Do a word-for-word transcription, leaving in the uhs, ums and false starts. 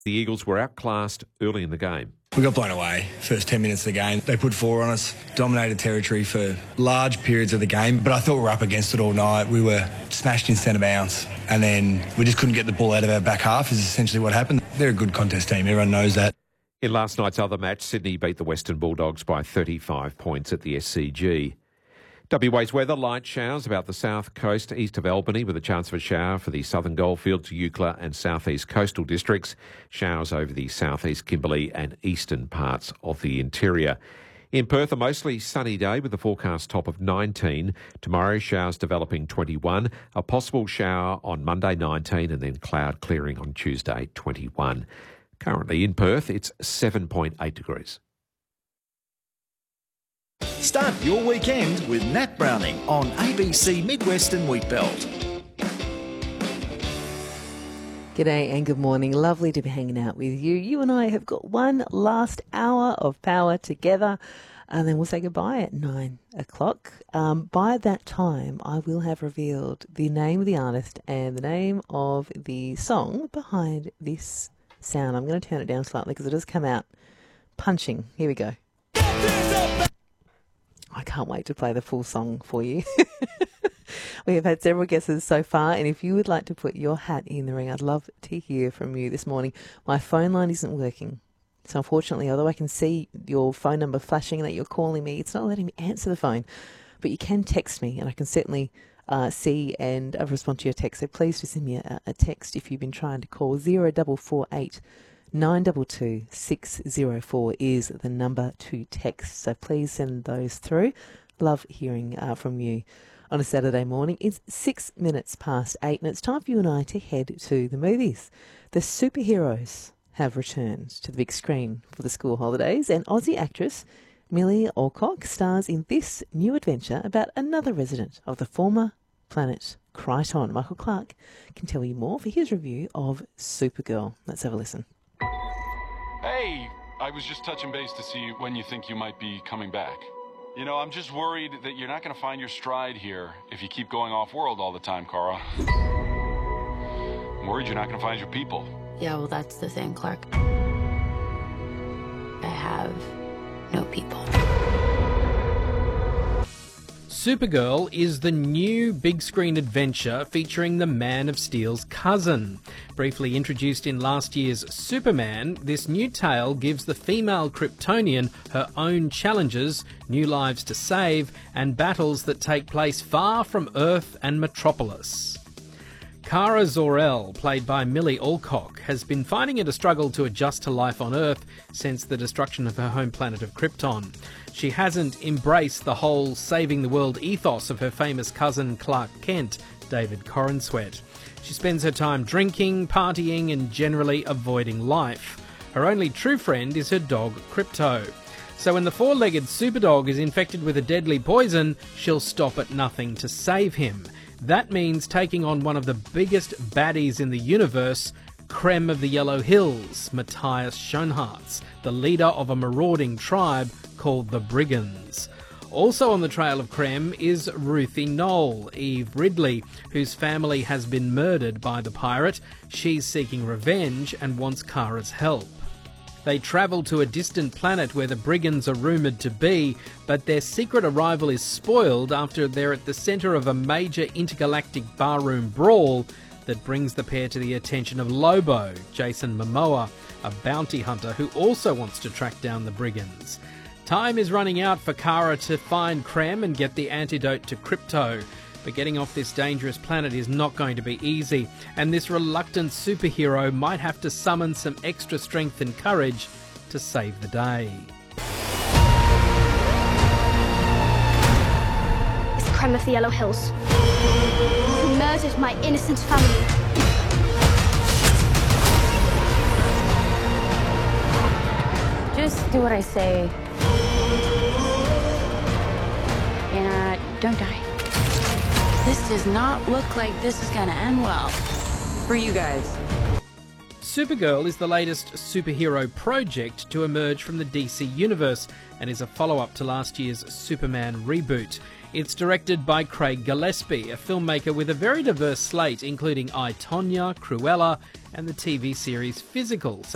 The Eagles were outclassed early in the game. We got blown away first ten minutes of the game. They put four on us, dominated territory for large periods of the game, but I thought we were up against it all night. We were smashed in centre bounce, and then we just couldn't get the ball out of our back half is essentially what happened. They're a good contest team, everyone knows that. In last night's other match, Sydney beat the Western Bulldogs by thirty-five points at the S C G. W A's weather, light showers about the south coast east of Albany with a chance of a shower for the southern Goldfields, Eucla and southeast coastal districts. Showers over the southeast Kimberley and eastern parts of the interior. In Perth, a mostly sunny day with a forecast top of nineteen. Tomorrow, showers developing twenty-one. A possible shower on Monday, nineteen, and then cloud clearing on Tuesday, twenty-one. Currently in Perth, it's seven point eight degrees. Start your weekend with Nat Browning on A B C Midwestern Wheatbelt. G'day and good morning. Lovely to be hanging out with you. You and I have got one last hour of power together, and then we'll say goodbye at nine o'clock. Um, by that time, I will have revealed the name of the artist and the name of the song behind this sound. I'm going to turn it down slightly because it does come out punching. Here we go. I can't wait to play the full song for you. We have had several guesses so far, and if you would like to put your hat in the ring, I'd love to hear from you this morning. My phone line isn't working. So unfortunately, although I can see your phone number flashing that you're calling me, it's not letting me answer the phone. But you can text me, and I can certainly uh, see and uh, respond to your text. So please just send me a, a text if you've been trying to call. zero four four eight nine two two six zero four is the number to text. So please send those through. Love hearing uh, from you on a Saturday morning. It's six minutes past eight, and it's time for you and I to head to the movies. The superheroes have returned to the big screen for the school holidays, and Aussie actress Millie Alcock stars in this new adventure about another resident of the former planet Kryton. Michael Clark can tell you more for his review of Supergirl. Let's have a listen. Hey, I was just touching base to see when you think you might be coming back. You know, I'm just worried that you're not going to find your stride here if you keep going off-world all the time, Kara. I'm worried you're not going to find your people. Yeah, well, that's the thing, Clark. I have no people. Supergirl is the new big-screen adventure featuring the Man of Steel's cousin. Briefly introduced in last year's Superman, this new tale gives the female Kryptonian her own challenges, new lives to save, and battles that take place far from Earth and Metropolis. Kara Zor-El, played by Millie Alcock, has been finding it a struggle to adjust to life on Earth since the destruction of her home planet of Krypton. She hasn't embraced the whole saving the world ethos of her famous cousin Clark Kent, David Corenswet. She spends her time drinking, partying, and generally avoiding life. Her only true friend is her dog Krypto. So when the four-legged superdog is infected with a deadly poison, she'll stop at nothing to save him. That means taking on one of the biggest baddies in the universe, Krem of the Yellow Hills, Matthias Schoenhartz, the leader of a marauding tribe called the Brigands. Also on the trail of Krem is Ruthie Knoll, Eve Ridley, whose family has been murdered by the pirate. She's seeking revenge and wants Kara's help. They travel to a distant planet where the Brigands are rumoured to be, but their secret arrival is spoiled after they're at the centre of a major intergalactic barroom brawl that brings the pair to the attention of Lobo, Jason Momoa, a bounty hunter who also wants to track down the Brigands. Time is running out for Kara to find Krem and get the antidote to Krypto. But getting off this dangerous planet is not going to be easy, and this reluctant superhero might have to summon some extra strength and courage to save the day. It's Krem of the Yellow Hills, who murdered my innocent family. Just do what I say. And uh, don't die. This does not look like this is going to end well for you guys. Supergirl is the latest superhero project to emerge from the D C universe and is a follow-up to last year's Superman reboot. It's directed by Craig Gillespie, a filmmaker with a very diverse slate, including I, Tonya, Cruella, and the T V series Physical.